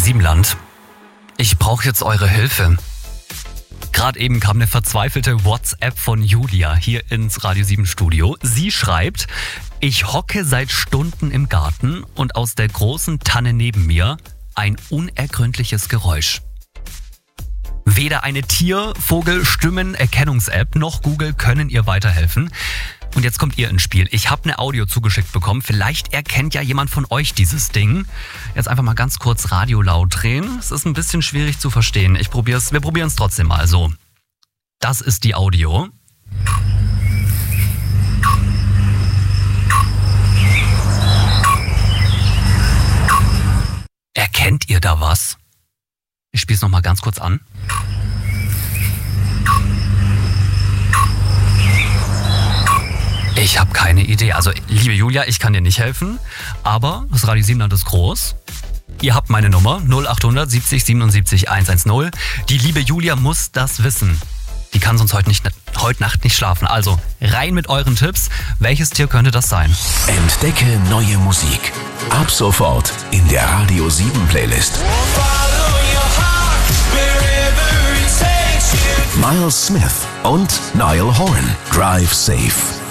Siebenland. Ich brauche jetzt eure Hilfe. Gerade eben kam eine verzweifelte WhatsApp von Julia hier ins Radio 7 Studio. Sie schreibt: Ich hocke seit Stunden im Garten und aus der großen Tanne neben mir ein unergründliches Geräusch. Weder eine Tier-, Vogel-, Stimmen-Erkennungs-App noch Google können ihr weiterhelfen. Und jetzt kommt ihr ins Spiel. Ich habe eine Audio zugeschickt bekommen. Vielleicht erkennt ja jemand von euch dieses Ding. Jetzt einfach mal ganz kurz Radio laut drehen. Es ist ein bisschen schwierig zu verstehen. Wir probieren es trotzdem mal so. Das ist die Audio. Erkennt ihr da was? Ich spiele es nochmal ganz kurz an. Ich habe keine Idee. Also, liebe Julia, ich kann dir nicht helfen, aber das Radio Siebenland ist groß. Ihr habt meine Nummer 0800 70 77 110. Die liebe Julia muss das wissen. Die kann sonst heute Nacht nicht schlafen. Also, rein mit euren Tipps. Welches Tier könnte das sein? Entdecke neue Musik. Ab sofort in der Radio 7 Playlist. Miles Smith und Niall Horan. Drive Safe.